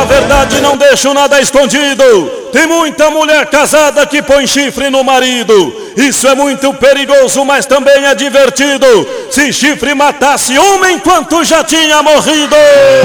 verdade, não deixo nada escondido. Tem muita mulher casada que põe chifre no marido. Isso é muito perigoso, mas também é divertido. Se chifre matasse uma enquanto já tinha morrido.